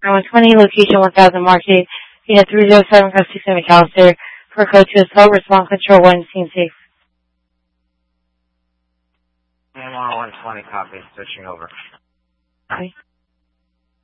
120, location 1000 Market, unit 307, Custody McAllister, for code 2 assault, respond control 1, scene safe. AMR 120, copy, switching over. Okay.